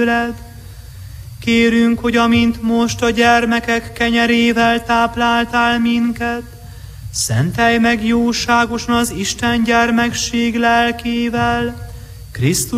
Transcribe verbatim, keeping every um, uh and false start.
tőled. Kérünk, hogy amint most a gyermekek kenyerével tápláltál minket, szentelj meg jóságosan az Isten gyermekség lelkével, Krisztus